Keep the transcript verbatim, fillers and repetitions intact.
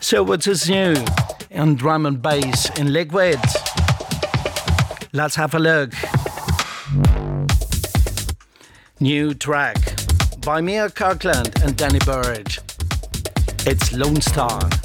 So what is new on drum and bass in Liquid? Let's have a look. New track by Mia Kirkland and Danny Burridge. It's Lone Star.